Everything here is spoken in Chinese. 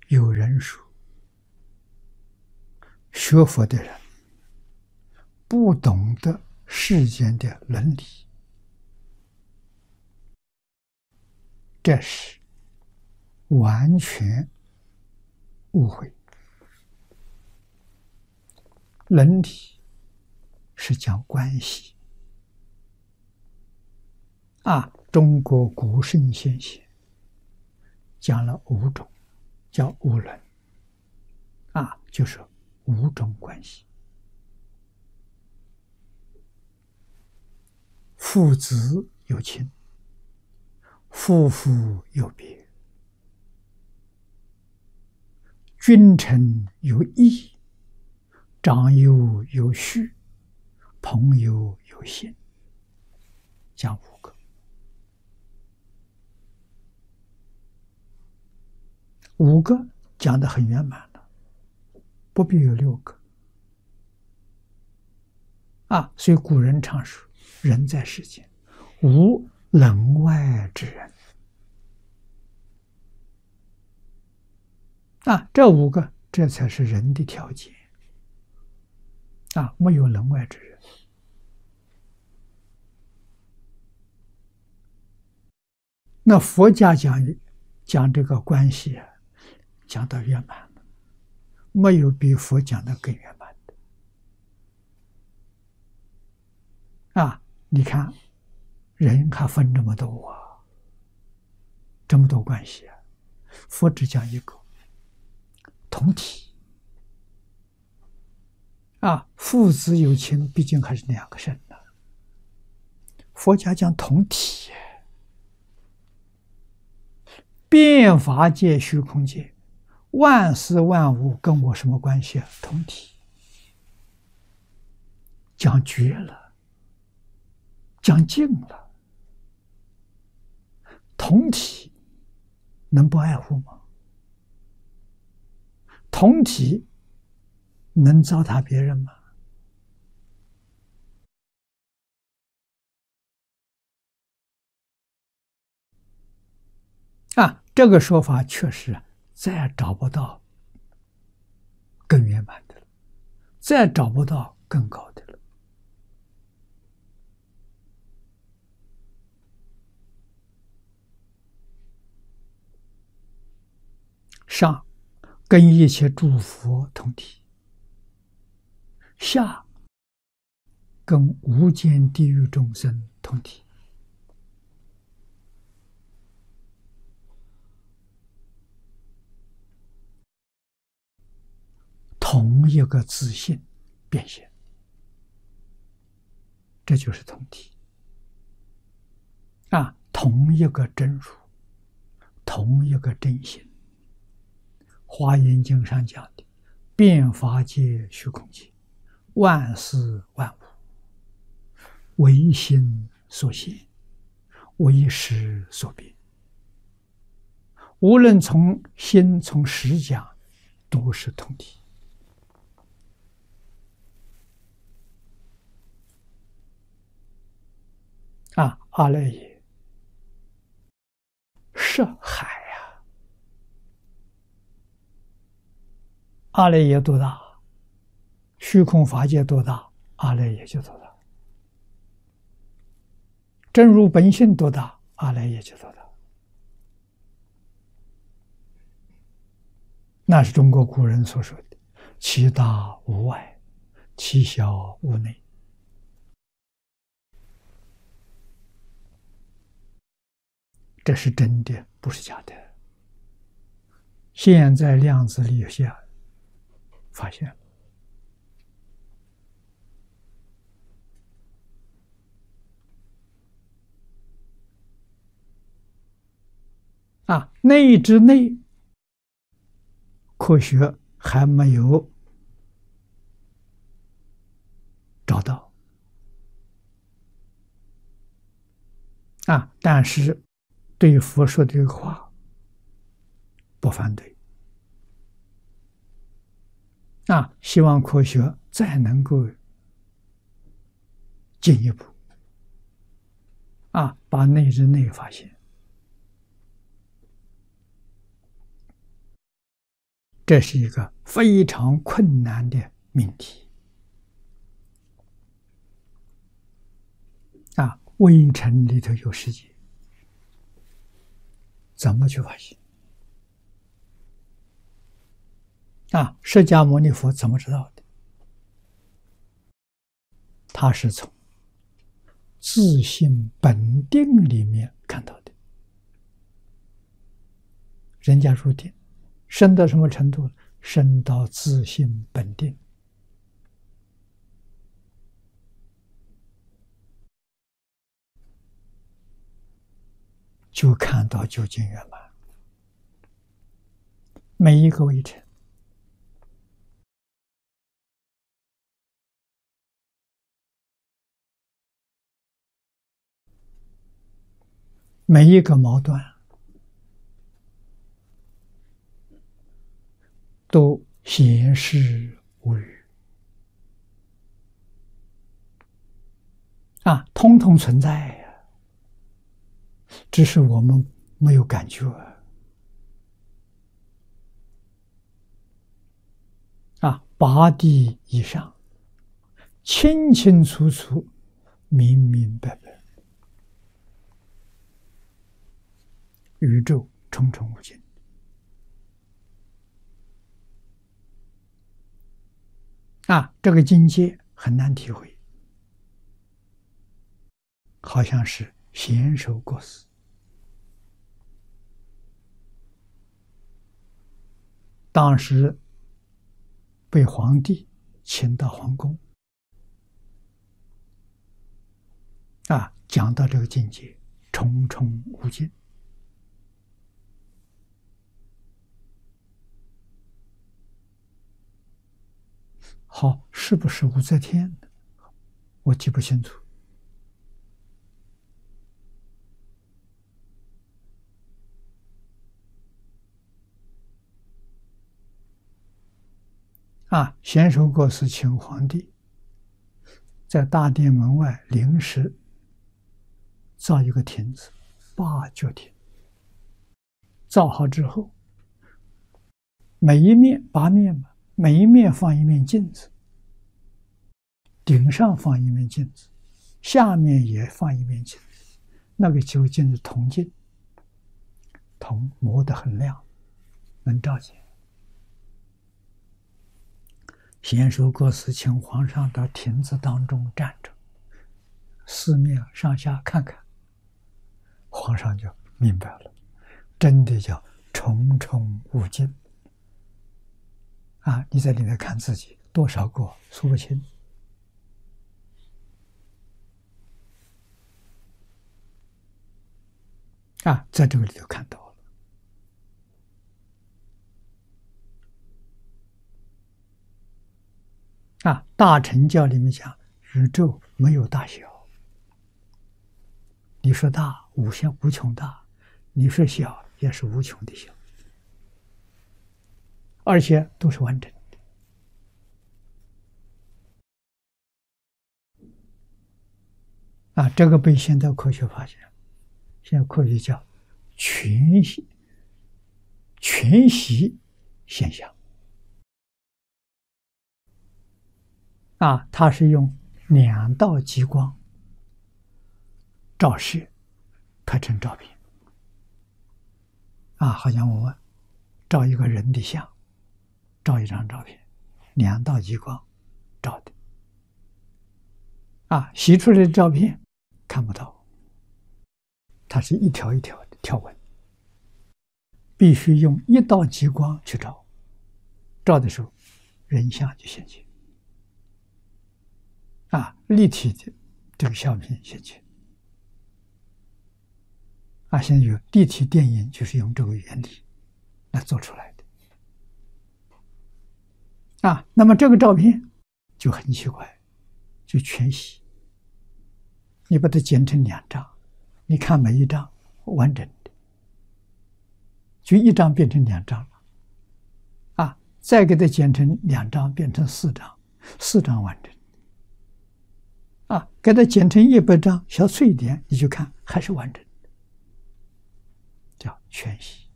有人说，学佛的人不懂得世间的伦理，这是完全误会。伦理是讲关系中国古圣先贤讲了5种，叫五伦就是5种关系。父子有亲，夫妇有别，君臣有义，长幼有序，朋友有信，讲5个。5个讲得很圆满了，不必有6个所以古人常说，人在世间无能外之人这5个，这才是人的条件没有能外之人。那佛家讲这个关系讲到圆满了，没有比佛讲的更圆满的你看人还分这么多这么多关系佛只讲一个同体父子有情，毕竟还是2个身的。佛家讲同体，变法界、虚空界，万事万物跟我什么关系同体。讲绝了，讲尽了，同体能不爱护吗？同体能糟蹋别人吗？这个说法确实再找不到更圆满的了，再找不到更高的了。上跟一切诸佛同体，下跟无间地狱众生同体。同一个自性变现，这就是同体同一个真如，同一个真心。华严经上讲的变法界、虚空界，万事万物唯心所现，唯识所变。无论从心从识讲，都是同体阿赖耶是海阿赖耶多大？虚空法界多大？阿赖耶就多大。真如本性多大？阿赖耶就多大。那是中国古人所说的“其大无外，其小无内”。这是真的，不是假的。现在量子力学发现内之内，科学还没有找到但是对佛说这个话不反对希望科学再能够进一步把内之内发现这是一个非常困难的命题啊！微尘里头有世界，怎么去发现？啊，释迦牟尼佛怎么知道的？他是从自性本定里面看到的。人家入定，升到什么程度？升到自性本定，就看到究竟圆满。每一个微尘，每一个毛端，都闲适无语啊，通通存在呀，只是我们没有感觉啊。八地以上，清清楚楚，明明白白，宇宙重重无尽啊！这个境界很难体会，好像是贤首过世，当时被皇帝请到皇宫啊，讲到这个境界重重无尽。好，是不是武则天？我记不清楚。啊，贤首过世，请皇帝在大殿门外临时造一个亭子，八角亭。造好之后，每一面八面嘛，每一面放一面镜子，顶上放一面镜子，下面也放一面镜子。那个酒镜是铜镜，铜磨得很亮，能照见。贤首过世，请皇上到亭子当中站着，四面上下看看，皇上就明白了，真的叫重重无尽啊！你在里面看自己多少个数不清啊，在这个里头看到了啊。大乘教里面讲，宇宙没有大小，你说大无穷大，你说小也是无穷的小，而且都是完整的啊。这个被现代科学发现，现在科学叫全息现象啊，它是用2道激光照射拍成照片啊，好像我们照一个人的像，照一张照片，2道激光照的啊，洗出来的照片看不到，它是一条一条的条纹，必须用1道激光去照，照的时候人像就现前啊，立体的这个相片现前啊。现在有立体电影，就是用这个原理来做出来的啊。那么这个照片就很奇怪，就全息，你把它剪成2张，你看每一张完整的，就1张变成2张了啊，再给它剪成2张，变成4张，4张完整啊，给它剪成100张，小脆一点，你就看还是完整的，叫全息